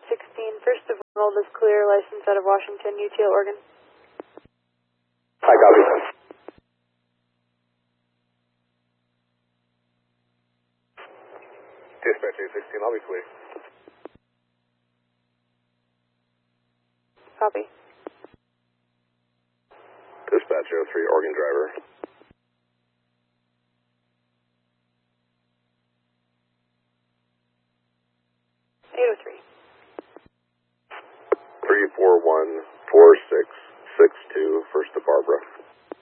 First of all, is clear, license out of Washington, UTL, Oregon. Hi, copy. Dispatch 816, I'll be clear. Copy. Dispatch 03, Oregon driver. Eight 803. 3414